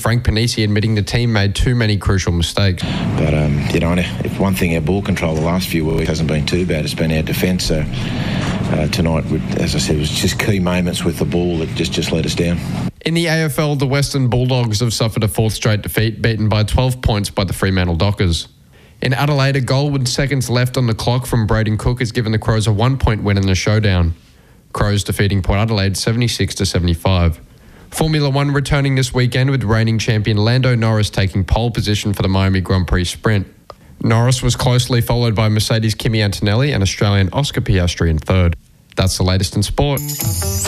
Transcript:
Frank Panisi admitting the team made too many crucial mistakes. But, if one thing, our ball control the last few weeks hasn't been too bad. It's been our defence. So tonight, as I said, it was just key moments with the ball that just let us down. In the AFL, the Western Bulldogs have suffered a fourth straight defeat, beaten by 12 points by the Fremantle Dockers. In Adelaide, a goal with seconds left on the clock from Braden Cook has given the Crows a 1-point win in the showdown. Crows defeating Port Adelaide 76-75. Formula One returning this weekend with reigning champion Lando Norris taking pole position for the Miami Grand Prix Sprint. Norris was closely followed by Mercedes' Kimi Antonelli and Australian Oscar Piastri in third. That's the latest in sport.